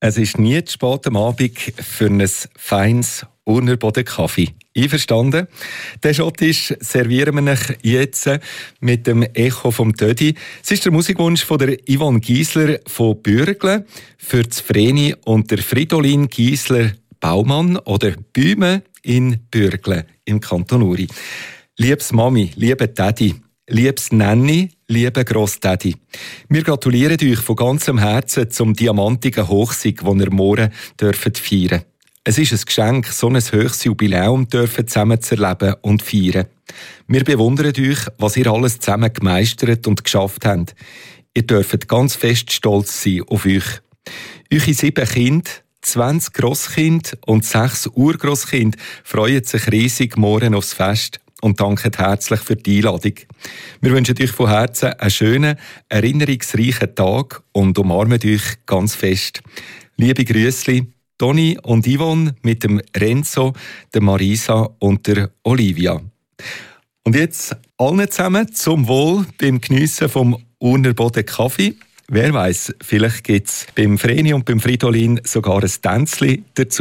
Es ist nie zu spät am Abend für ein feines Urnerboden-Kaffee. Einverstanden? Den Schottisch servieren wir euch jetzt mit dem Echo vom Tödi. Es ist der Musikwunsch von der Yvonne Giesler von Bürgle für das Vreni und der Fridolin Giesler Baumann oder Büme in Bürgle im Kanton Uri. Liebes Mami, liebe Daddy, liebes Nanny, liebe Grossdaddy. Wir gratulieren euch von ganzem Herzen zum diamantigen Hochsieg, den ihr morgen feiern dürft. Es ist ein Geschenk, so ein höchstes Jubiläum zusammen zu erleben und feiern. Wir bewundern euch, was ihr alles zusammen gemeistert und geschafft habt. Ihr dürft ganz fest stolz sein auf euch. Eure 7 Kinder, 20 Grosskinder und 6 Urgrosskinder freuen sich riesig morgen aufs Fest und danken herzlich für die Einladung. Wir wünschen euch von Herzen einen schönen, erinnerungsreichen Tag und umarmen euch ganz fest. Liebe Grüßli, Toni und Yvonne mit dem Renzo, der Marisa und der Olivia. Und jetzt allen zusammen zum Wohl beim Geniessen vom Urnerboden Kaffee. Wer weiß, vielleicht gibt es beim Vreni und beim Fridolin sogar ein Tänzchen dazu.